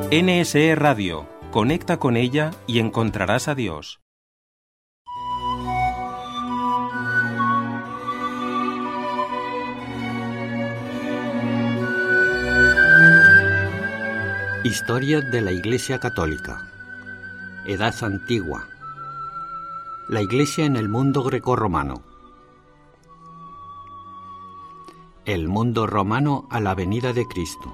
NSE Radio. Conecta con ella y encontrarás a Dios. Historia de la Iglesia Católica. Edad antigua. La Iglesia en el mundo grecorromano. El mundo romano a la venida de Cristo.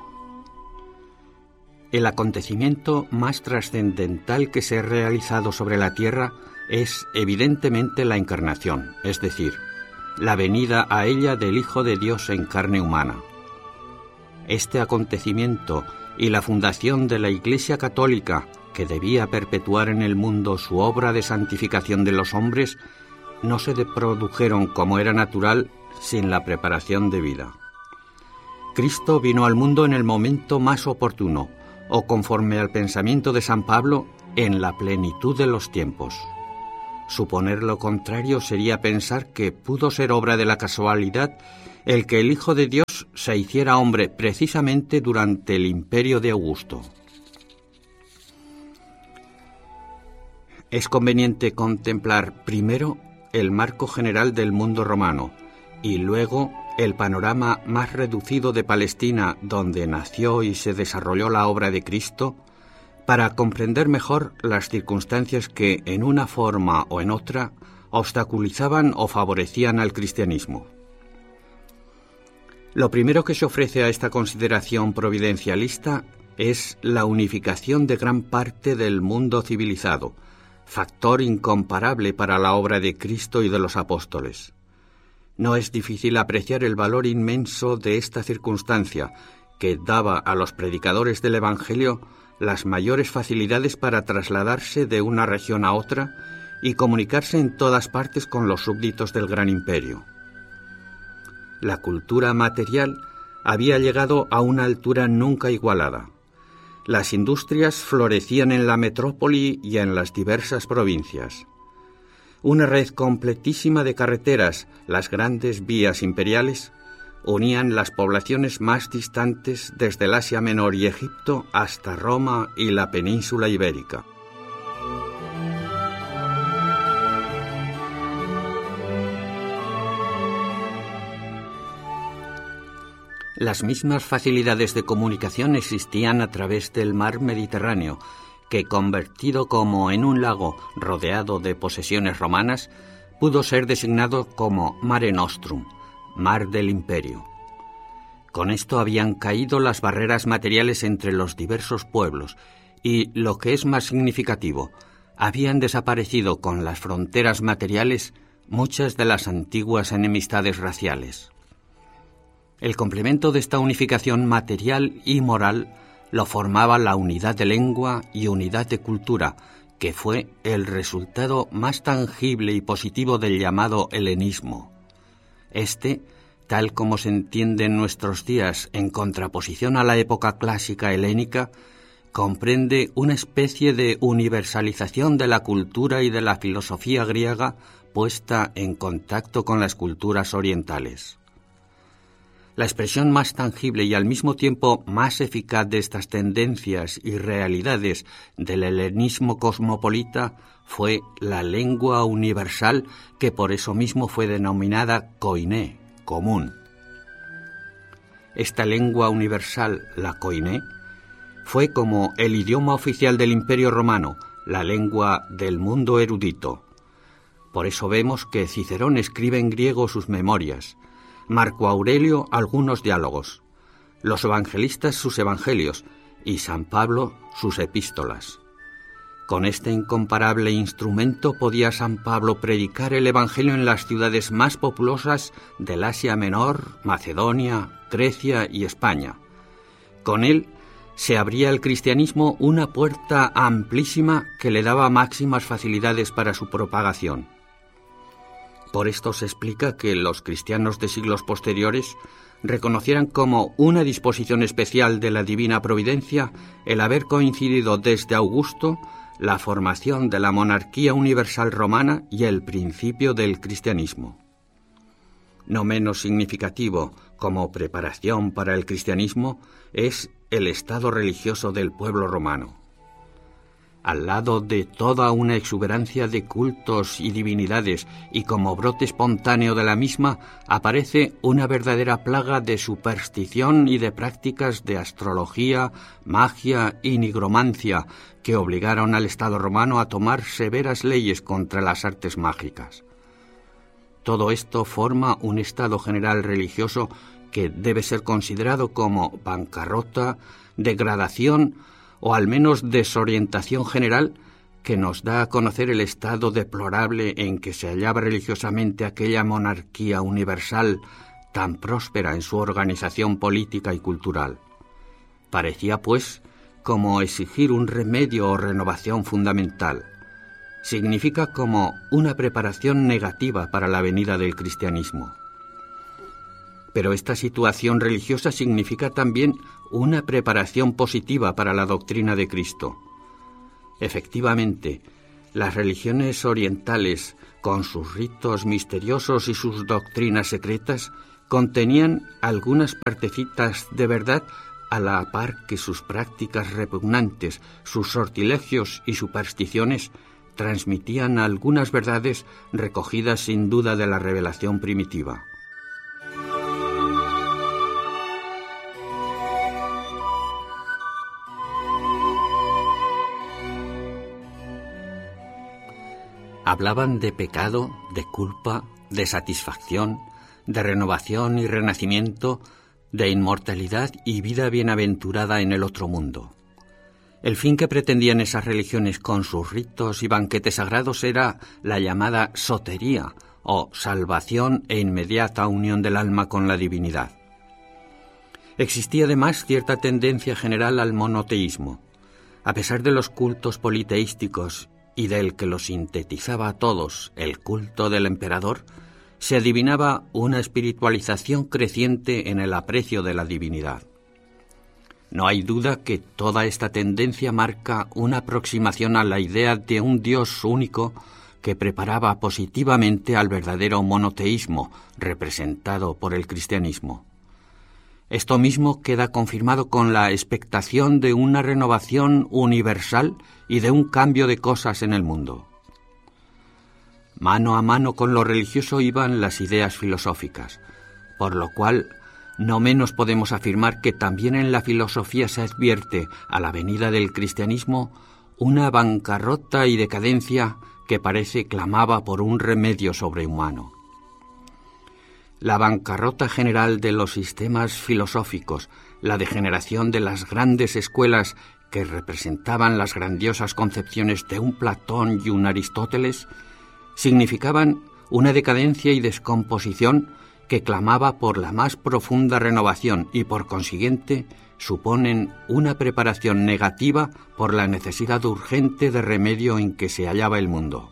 El acontecimiento más trascendental que se ha realizado sobre la tierra es evidentemente la encarnación, es decir, la venida a ella del Hijo de Dios en carne humana. Este acontecimiento y la fundación de la Iglesia Católica, que debía perpetuar en el mundo su obra de santificación de los hombres, no se produjeron como era natural sin la preparación debida. Cristo vino al mundo en el momento más oportuno, o conforme al pensamiento de San Pablo, en la plenitud de los tiempos. Suponer lo contrario sería pensar que pudo ser obra de la casualidad el que el Hijo de Dios se hiciera hombre precisamente durante el imperio de Augusto. Es conveniente contemplar primero el marco general del mundo romano y luego el panorama más reducido de Palestina, donde nació y se desarrolló la obra de Cristo, para comprender mejor las circunstancias que, en una forma o en otra, obstaculizaban o favorecían al cristianismo. Lo primero que se ofrece a esta consideración providencialista es la unificación de gran parte del mundo civilizado, factor incomparable para la obra de Cristo y de los apóstoles. No es difícil apreciar el valor inmenso de esta circunstancia, que daba a los predicadores del Evangelio las mayores facilidades para trasladarse de una región a otra y comunicarse en todas partes con los súbditos del gran imperio. La cultura material había llegado a una altura nunca igualada. Las industrias florecían en la metrópoli y en las diversas provincias. Una red completísima de carreteras, las grandes vías imperiales, unían las poblaciones más distantes desde el Asia Menor y Egipto hasta Roma y la península ibérica. Las mismas facilidades de comunicación existían a través del mar Mediterráneo, que, convertido como en un lago rodeado de posesiones romanas, pudo ser designado como Mare Nostrum, mar del imperio. Con esto habían caído las barreras materiales entre los diversos pueblos y, lo que es más significativo, habían desaparecido con las fronteras materiales muchas de las antiguas enemistades raciales. El complemento de esta unificación material y moral lo formaba la unidad de lengua y unidad de cultura, que fue el resultado más tangible y positivo del llamado helenismo. Este, tal como se entiende en nuestros días en contraposición a la época clásica helénica, comprende una especie de universalización de la cultura y de la filosofía griega puesta en contacto con las culturas orientales. La expresión más tangible y al mismo tiempo más eficaz de estas tendencias y realidades del helenismo cosmopolita fue la lengua universal, que por eso mismo fue denominada koiné, común. Esta lengua universal, la koiné, fue como el idioma oficial del Imperio Romano, la lengua del mundo erudito. Por eso vemos que Cicerón escribe en griego sus memorias, Marco Aurelio algunos diálogos, los evangelistas sus evangelios y San Pablo sus epístolas. Con este incomparable instrumento podía San Pablo predicar el evangelio en las ciudades más populosas del Asia Menor, Macedonia, Grecia y España. Con él se abría al cristianismo una puerta amplísima que le daba máximas facilidades para su propagación. Por esto se explica que los cristianos de siglos posteriores reconocieran como una disposición especial de la divina providencia el haber coincidido desde Augusto la formación de la monarquía universal romana y el principio del cristianismo. No menos significativo como preparación para el cristianismo es el estado religioso del pueblo romano. Al lado de toda una exuberancia de cultos y divinidades, y como brote espontáneo de la misma, aparece una verdadera plaga de superstición y de prácticas de astrología, magia y nigromancia, que obligaron al Estado romano a tomar severas leyes contra las artes mágicas. Todo esto forma un estado general religioso que debe ser considerado como bancarrota, degradación o al menos desorientación general, que nos da a conocer el estado deplorable en que se hallaba religiosamente aquella monarquía universal tan próspera en su organización política y cultural. Parecía, pues, como exigir un remedio o renovación fundamental. Significa como una preparación negativa para la venida del cristianismo. Pero esta situación religiosa significa también una preparación positiva para la doctrina de Cristo. Efectivamente, las religiones orientales, con sus ritos misteriosos y sus doctrinas secretas, contenían algunas partecitas de verdad a la par que sus prácticas repugnantes, sus sortilegios y supersticiones transmitían algunas verdades recogidas sin duda de la revelación primitiva. Hablaban de pecado, de culpa, de satisfacción, de renovación y renacimiento, de inmortalidad y vida bienaventurada en el otro mundo. El fin que pretendían esas religiones con sus ritos y banquetes sagrados era la llamada sotería, o salvación e inmediata unión del alma con la divinidad. Existía además cierta tendencia general al monoteísmo. A pesar de los cultos politeísticos y del que los sintetizaba a todos, el culto del emperador, se adivinaba una espiritualización creciente en el aprecio de la divinidad. No hay duda que toda esta tendencia marca una aproximación a la idea de un Dios único que preparaba positivamente al verdadero monoteísmo representado por el cristianismo. Esto mismo queda confirmado con la expectación de una renovación universal y de un cambio de cosas en el mundo. Mano a mano con lo religioso iban las ideas filosóficas, por lo cual no menos podemos afirmar que también en la filosofía se advierte, a la venida del cristianismo, una bancarrota y decadencia que parece clamaba por un remedio sobrehumano. La bancarrota general de los sistemas filosóficos, la degeneración de las grandes escuelas que representaban las grandiosas concepciones de un Platón y un Aristóteles, significaban una decadencia y descomposición que clamaba por la más profunda renovación y, por consiguiente, suponen una preparación negativa por la necesidad urgente de remedio en que se hallaba el mundo.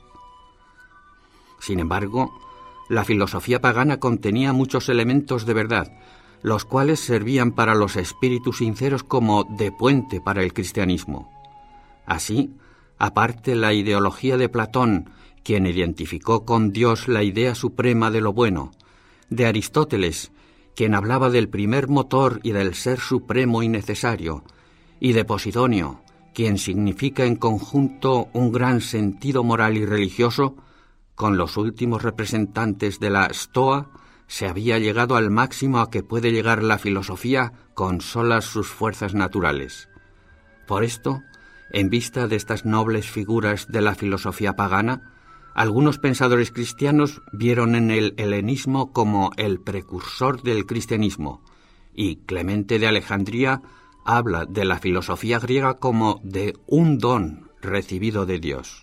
Sin embargo, la filosofía pagana contenía muchos elementos de verdad, los cuales servían para los espíritus sinceros como de puente para el cristianismo. Así, aparte la ideología de Platón, quien identificó con Dios la idea suprema de lo bueno, de Aristóteles, quien hablaba del primer motor y del ser supremo y necesario, y de Posidonio, quien significa en conjunto un gran sentido moral y religioso, con los últimos representantes de la Stoa se había llegado al máximo a que puede llegar la filosofía con solas sus fuerzas naturales. Por esto, en vista de estas nobles figuras de la filosofía pagana, algunos pensadores cristianos vieron en el helenismo como el precursor del cristianismo, y Clemente de Alejandría habla de la filosofía griega como de un don recibido de Dios.